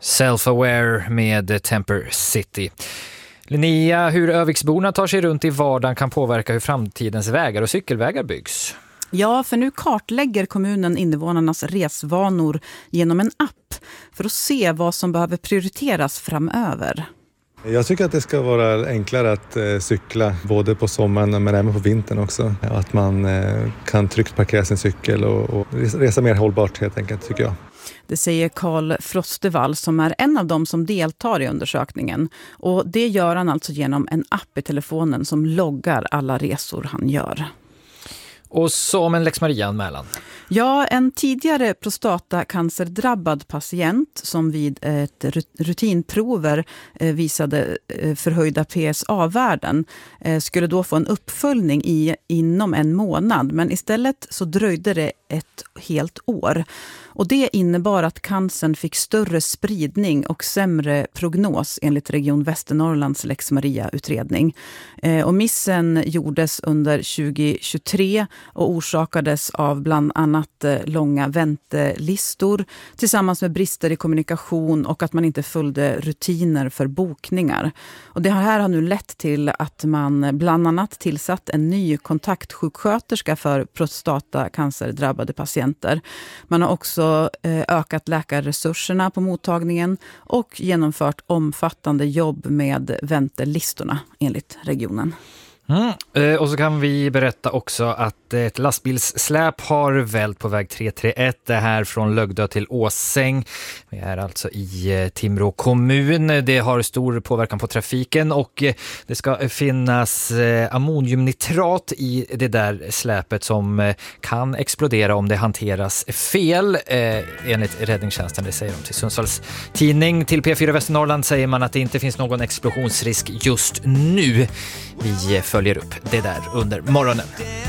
Self-Aware med Temper City. Linnea, hur Öviksborna tar sig runt i vardagen kan påverka hur framtidens vägar och cykelvägar byggs. Ja, för nu kartlägger kommunen invånarnas resvanor genom en app för att se vad som behöver prioriteras framöver. Jag tycker att det ska vara enklare att cykla både på sommaren men även på vintern också. Att man kan tryggt parkera sin cykel och resa mer hållbart helt enkelt, tycker jag. Det säger Carl Frostevall som är en av dem som deltar i undersökningen. Och det gör han alltså genom en app i telefonen som loggar alla resor han gör. Och så om en Lex Maria-anmälan. Ja, en tidigare prostatacancerdrabbad patient som vid ett rutinprover visade förhöjda PSA-värden skulle då få en uppföljning inom en månad. Men istället så dröjde det ett helt år. Och det innebar att cancern fick större spridning och sämre prognos enligt Region Västernorrlands Lex Maria-utredning. Och missen gjordes under 2023 och orsakades av bland annat långa väntelistor tillsammans med brister i kommunikation och att man inte följde rutiner för bokningar. Och det här har nu lett till att man bland annat tillsatt en ny kontaktsjuksköterska för prostatacancerdrabbade patienter. Man har också ökat läkarresurserna på mottagningen och genomfört omfattande jobb med väntelistorna enligt regionen. Och så kan vi berätta också att ett lastbilssläp har vält på väg 331, det här från Lögdö till Åsäng. Vi är alltså i Timrå kommun. Det har stor påverkan på trafiken och det ska finnas ammoniumnitrat i det där släpet som kan explodera om det hanteras fel. Enligt räddningstjänsten, det säger de till Sundsvalls tidning. Till P4 Västernorrland säger man att det inte finns någon explosionsrisk just nu. Vi följer upp det där under morgonen.